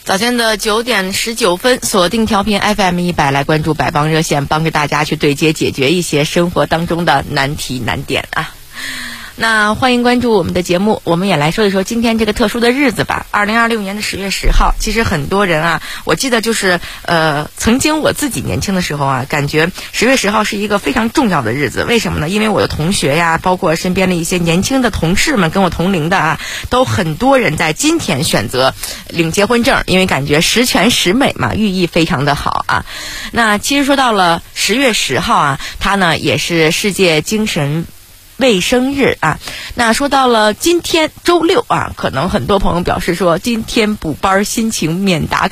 早间的9点19分，锁定调频 FM100，来关注百帮热线，帮着大家去对接解决一些生活当中的难题难点啊。那欢迎关注我们的节目，我们也来说一说今天这个特殊的日子吧。2026年的10月10号，其实很多人啊，我记得就是曾经我自己年轻的时候啊，感觉10月10号是一个非常重要的日子。为什么呢？因为我的同学呀，包括身边的一些年轻的同事们，跟我同龄的啊，都很多人在今天选择领结婚证，因为感觉十全十美嘛，寓意非常的好啊。那其实说到了10月10号啊，它呢也是世界精神卫生日啊。那说到了今天周六啊，可能很多朋友表示说今天补班心情免打卡。